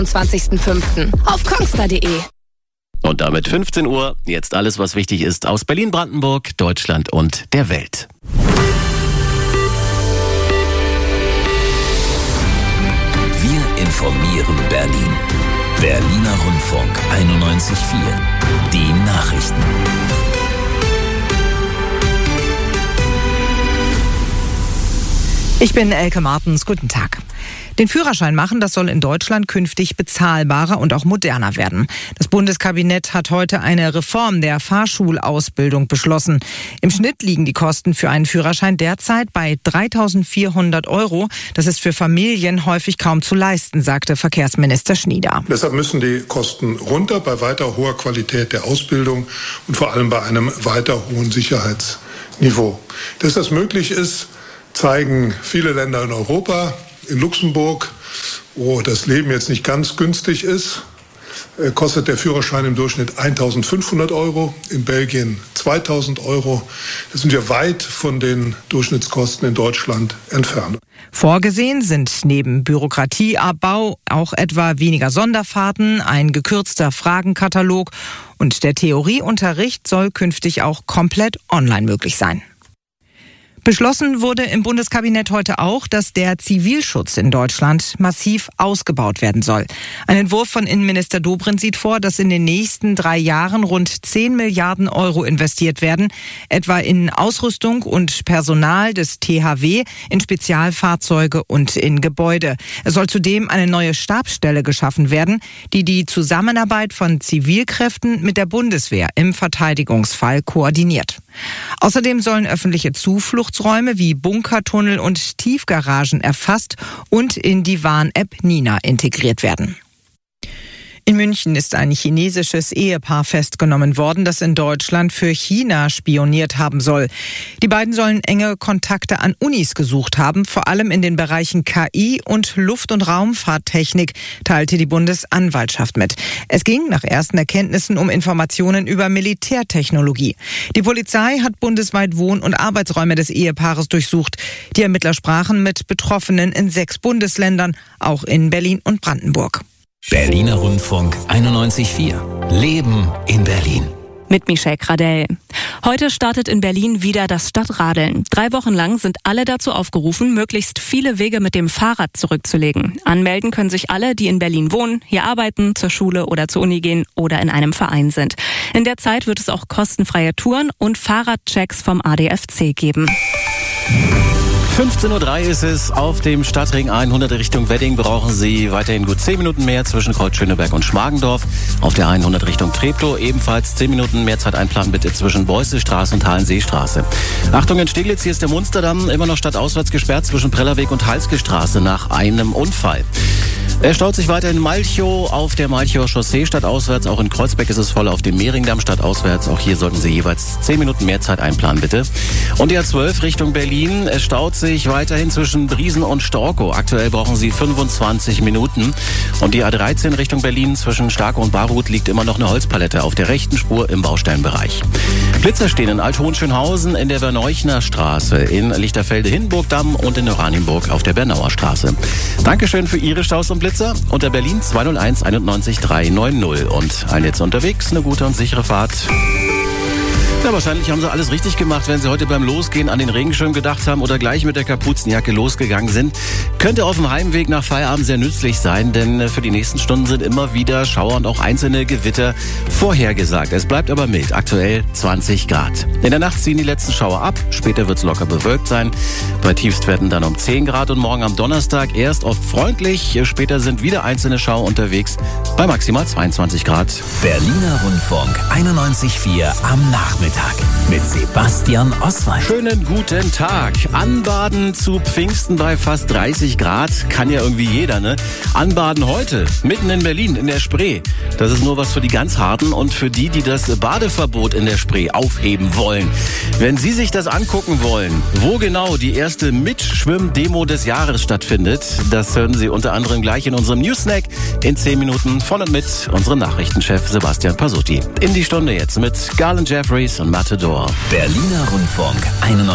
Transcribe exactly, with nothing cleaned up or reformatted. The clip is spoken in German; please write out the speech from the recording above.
zwanzigsten fünften auf kongstar punkt de. Und damit fünfzehn Uhr, jetzt alles, was wichtig ist aus Berlin, Brandenburg, Deutschland und der Welt. Wir informieren Berlin. Berliner Rundfunk einundneunzig Komma vier. Die Nachrichten. Ich bin Elke Martens. Guten Tag. Den Führerschein machen, das soll in Deutschland künftig bezahlbarer und auch moderner werden. Das Bundeskabinett hat heute eine Reform der Fahrschulausbildung beschlossen. Im Schnitt liegen die Kosten für einen Führerschein derzeit bei dreitausendvierhundert Euro. Das ist für Familien häufig kaum zu leisten, sagte Verkehrsminister Schnieder. Deshalb müssen die Kosten runter bei weiter hoher Qualität der Ausbildung und vor allem bei einem weiter hohen Sicherheitsniveau. Dass das möglich ist, zeigen viele Länder in Europa. In Luxemburg, wo das Leben jetzt nicht ganz günstig ist, kostet der Führerschein im Durchschnitt eintausendfünfhundert Euro, in Belgien zweitausend Euro. Das sind wir weit von den Durchschnittskosten in Deutschland entfernt. Vorgesehen sind neben Bürokratieabbau auch etwa weniger Sonderfahrten, ein gekürzter Fragenkatalog und der Theorieunterricht soll künftig auch komplett online möglich sein. Beschlossen wurde im Bundeskabinett heute auch, dass der Zivilschutz in Deutschland massiv ausgebaut werden soll. Ein Entwurf von Innenminister Dobrindt sieht vor, dass in den nächsten drei Jahren rund zehn Milliarden Euro investiert werden, etwa in Ausrüstung und Personal des T H W, in Spezialfahrzeuge und in Gebäude. Es soll zudem eine neue Stabsstelle geschaffen werden, die die Zusammenarbeit von Zivilkräften mit der Bundeswehr im Verteidigungsfall koordiniert. Außerdem sollen öffentliche Zufluchtsräume wie Bunkertunnel und Tiefgaragen erfasst und in die Warn-App Nina integriert werden. In München ist ein chinesisches Ehepaar festgenommen worden, das in Deutschland für China spioniert haben soll. Die beiden sollen enge Kontakte an Unis gesucht haben, vor allem in den Bereichen K I und Luft- und Raumfahrttechnik, teilte die Bundesanwaltschaft mit. Es ging nach ersten Erkenntnissen um Informationen über Militärtechnologie. Die Polizei hat bundesweit Wohn- und Arbeitsräume des Ehepaares durchsucht. Die Ermittler sprachen mit Betroffenen in sechs Bundesländern, auch in Berlin und Brandenburg. Berliner Rundfunk einundneunzig Komma vier. Leben in Berlin. Mit Michelle Gradell. Heute startet in Berlin wieder das Stadtradeln. Drei Wochen lang sind alle dazu aufgerufen, möglichst viele Wege mit dem Fahrrad zurückzulegen. Anmelden können sich alle, die in Berlin wohnen, hier arbeiten, zur Schule oder zur Uni gehen oder in einem Verein sind. In der Zeit wird es auch kostenfreie Touren und Fahrradchecks vom A D F C geben. fünfzehn Uhr drei ist es. Auf dem Stadtring hundert Richtung Wedding brauchen Sie weiterhin gut zehn Minuten mehr zwischen Kreuz-Schöneberg und Schmargendorf. Auf der hundert Richtung Treptow ebenfalls zehn Minuten mehr Zeit einplanen bitte zwischen Beußestraße und Hallenseestraße. Achtung, in Steglitz, hier ist der Munsterdamm immer noch stadtauswärts gesperrt zwischen Prellerweg und Halsgestraße nach einem Unfall. Er staut sich weiter in Malchow auf der Malchower Chaussee stadtauswärts. Auch in Kreuzberg ist es voll auf dem Mehringdamm stadtauswärts. Auch hier sollten Sie jeweils zehn Minuten mehr Zeit einplanen, bitte. Und die A zwölf Richtung Berlin. Es staut sich weiterhin zwischen Briesen und Storkow. Aktuell brauchen Sie fünfundzwanzig Minuten. Und die A dreizehn Richtung Berlin zwischen Starkow und Barut liegt immer noch eine Holzpalette auf der rechten Spur im Baustellenbereich. Blitzer stehen in Alt-Hohenschönhausen in der Berneuchner Straße, in Lichterfelde-Hindenburg-Damm und in Oranienburg auf der Bernauer Straße. Dankeschön für Ihre Staus und Blitzer. Unter Berlin zwei null eins einundneunzig drei neun null. Und ein Netz unterwegs, eine gute und sichere Fahrt. Ja, wahrscheinlich haben Sie alles richtig gemacht, wenn Sie heute beim Losgehen an den Regenschirm gedacht haben oder gleich mit der Kapuzenjacke losgegangen sind. Könnte auf dem Heimweg nach Feierabend sehr nützlich sein, denn für die nächsten Stunden sind immer wieder Schauer und auch einzelne Gewitter vorhergesagt. Es bleibt aber mild, aktuell zwanzig Grad. In der Nacht ziehen die letzten Schauer ab, später wird es locker bewölkt sein. Bei Tiefstwerten dann um zehn Grad und morgen am Donnerstag erst oft freundlich, später sind wieder einzelne Schauer unterwegs bei maximal zweiundzwanzig Grad. Berliner Rundfunk einundneunzig Komma vier am Nachmittag. Mit Sebastian Oswald. Schönen guten Tag. Anbaden zu Pfingsten bei fast dreißig Grad kann ja irgendwie jeder, ne? Anbaden heute, mitten in Berlin, in der Spree. Das ist nur was für die ganz Harten und für die, die das Badeverbot in der Spree aufheben wollen. Wenn Sie sich das angucken wollen, wo genau die erste Mitschwimm-Demo des Jahres stattfindet, das hören Sie unter anderem gleich in unserem Newsnack in zehn Minuten von und mit unserem Nachrichtenchef Sebastian Pasutti. In die Stunde jetzt mit Garland Jeffries und Matador. Berliner Rundfunk einundneunzig